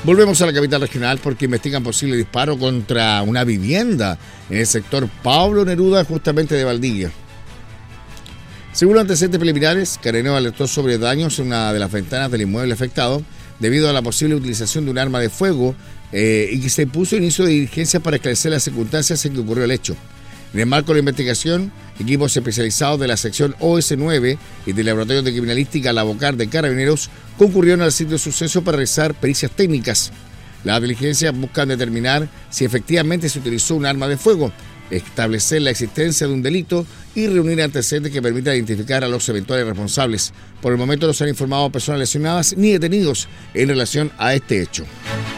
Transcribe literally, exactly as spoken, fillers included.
Volvemos a la capital regional porque investigan posible disparo contra una vivienda en el sector Pablo Neruda, justamente de Valdivia. Según los antecedentes preliminares, Carabinero alertó sobre daños en una de las ventanas del inmueble afectado debido a la posible utilización de un arma de fuego eh, y que se puso inicio de diligencias para esclarecer las circunstancias en que ocurrió el hecho. En el marco de la investigación, equipos especializados de la sección O S nueve y del Laboratorio de Criminalística Lavocar de Carabineros concurrieron al sitio de suceso para realizar pericias técnicas. Las diligencias buscan determinar si efectivamente se utilizó un arma de fuego, establecer la existencia de un delito y reunir antecedentes que permitan identificar a los eventuales responsables. Por el momento no se han informado personas lesionadas ni detenidos en relación a este hecho.